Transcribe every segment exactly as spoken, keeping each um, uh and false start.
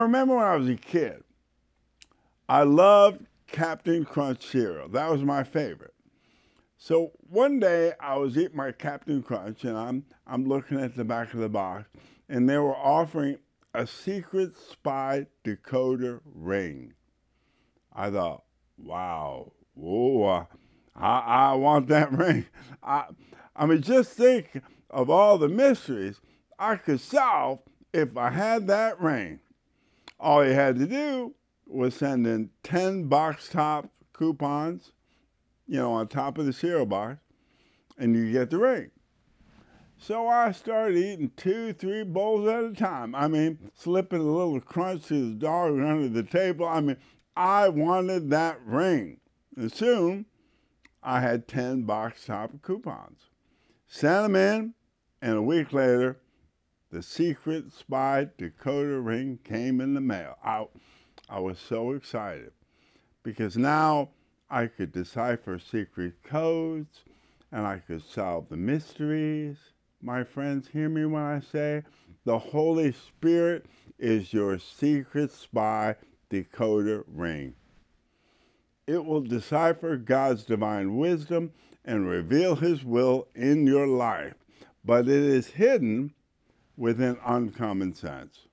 I remember when I was a kid, I loved Captain Crunch cereal. That was my favorite. So one day I was eating my Captain Crunch and I'm I'm looking at the back of the box and they were offering a secret spy decoder ring. I thought, wow, whoa, uh, I, I want that ring. I, I mean, just think of all the mysteries I could solve if I had that ring. All you had to do was send in ten box top coupons, you know, on top of the cereal box, and you get the ring. So I started eating two, three bowls at a time. I mean, slipping a little crunch to the dog under the table. I mean, I wanted that ring. And soon, I had ten box top coupons. Sent them in, and a week later, the secret spy decoder ring came in the mail. I, I was so excited because now I could decipher secret codes and I could solve the mysteries. My friends, hear me when I say the Holy Spirit is your secret spy decoder ring. It will decipher God's divine wisdom and reveal His will in your life, but it is hidden within uncommon sense.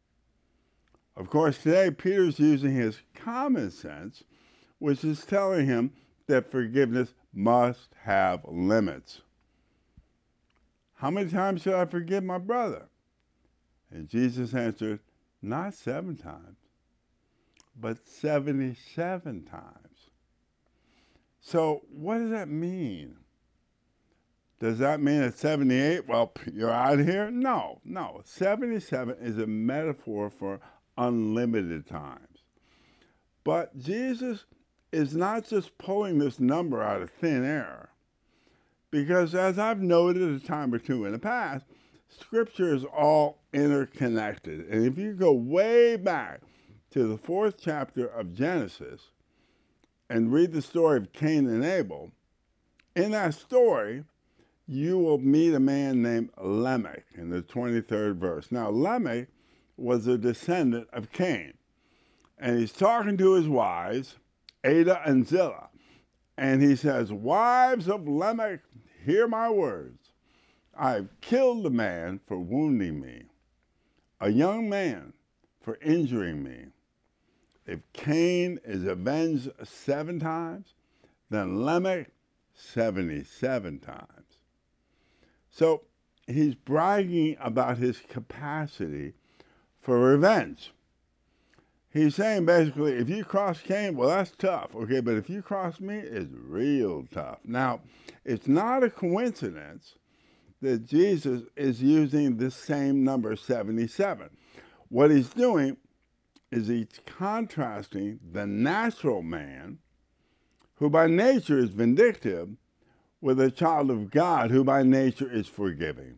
Of course, today Peter's using his common sense, which is telling him that forgiveness must have limits. How many times should I forgive my brother? And Jesus answered, not seven times, but seventy-seven times. So what does that mean? Does that mean at seventy-eight, well, you're out of here? No, no. seventy-seven is a metaphor for unlimited times. But Jesus is not just pulling this number out of thin air. Because as I've noted a time or two in the past, Scripture is all interconnected. And if you go way back to the fourth chapter of Genesis and read the story of Cain and Abel, in that story, you will meet a man named Lamech in the twenty-third verse. Now, Lamech was a descendant of Cain, and he's talking to his wives, Ada and Zillah, and he says, wives of Lamech, hear my words. I have killed a man for wounding me, a young man for injuring me. If Cain is avenged seven times, then Lamech seventy-seven times. So he's bragging about his capacity for revenge. He's saying basically, if you cross Cain, well, that's tough, okay? But if you cross me, it's real tough. Now, it's not a coincidence that Jesus is using this same number, seventy-seven. What he's doing is he's contrasting the natural man, who by nature is vindictive, with a child of God who by nature is forgiving.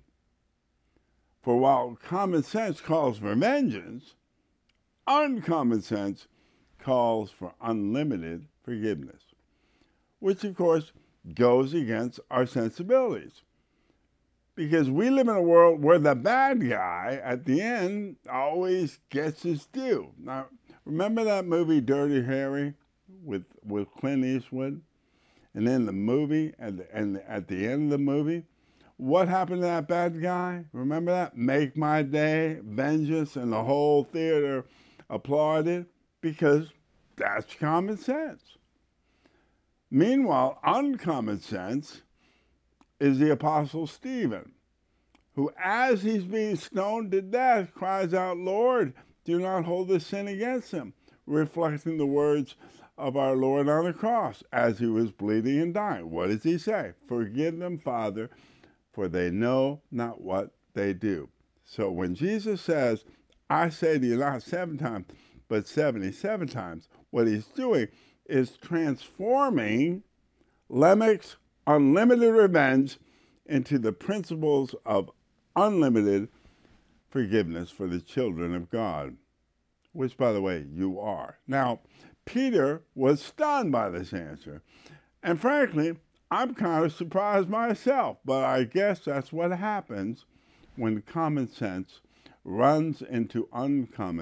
For while common sense calls for vengeance, uncommon sense calls for unlimited forgiveness, which of course goes against our sensibilities. Because we live in a world where the bad guy at the end always gets his due. Now, remember that movie Dirty Harry with, with Clint Eastwood? And then the movie, and the, and at the end of the movie, what happened to that bad guy? Remember that? Make my day, vengeance, and the whole theater applauded because that's common sense. Meanwhile, uncommon sense is the Apostle Stephen, who as he's being stoned to death cries out, Lord, do not hold this sin against him, reflecting the words of our Lord on the cross as he was bleeding and dying. What does he say? Forgive them, Father, for they know not what they do. So when Jesus says, I say to you not seven times, but seventy-seven times, what he's doing is transforming Lamech's unlimited revenge into the principles of unlimited forgiveness for the children of God, which, by the way, you are. Now, Peter was stunned by this answer. And frankly, I'm kind of surprised myself, but I guess that's what happens when common sense runs into uncommon